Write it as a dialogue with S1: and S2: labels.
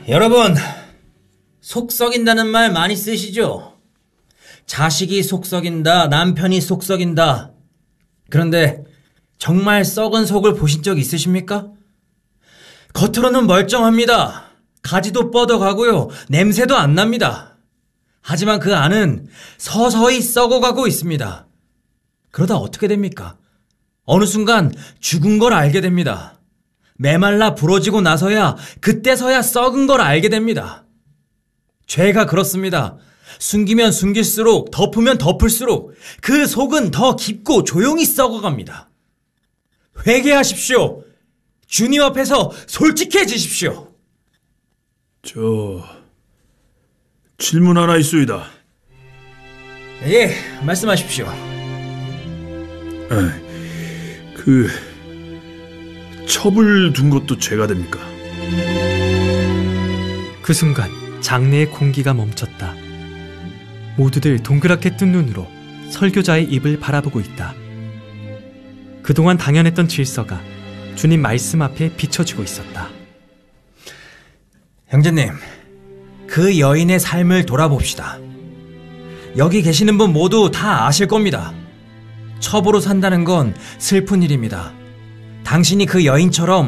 S1: 여러분, 속 썩인다는 말 많이 쓰시죠? 자식이 속 썩인다, 남편이 속 썩인다. 그런데 정말 썩은 속을 보신 적 있으십니까? 겉으로는 멀쩡합니다. 가지도 뻗어가고요. 냄새도 안 납니다. 하지만 그 안은 서서히 썩어가고 있습니다. 그러다 어떻게 됩니까? 어느 순간 죽은 걸 알게 됩니다. 메말라 부러지고 나서야 그때서야 썩은 걸 알게 됩니다. 죄가 그렇습니다. 숨기면 숨길수록, 덮으면 덮을수록 그 속은 더 깊고 조용히 썩어갑니다. 회개하십시오. 주님 앞에서 솔직해지십시오.
S2: 질문 하나 있소이다.
S1: 예, 말씀하십시오.
S2: 첩을 둔 것도 죄가 됩니까?
S3: 그 순간 장내의 공기가 멈췄다. 모두들 동그랗게 뜬 눈으로 설교자의 입을 바라보고 있다. 그동안 당연했던 질서가 주님 말씀 앞에 비춰지고 있었다.
S1: 형제님, 그 여인의 삶을 돌아봅시다. 여기 계시는 분 모두 다 아실 겁니다. 첩으로 산다는 건 슬픈 일입니다. 당신이 그 여인처럼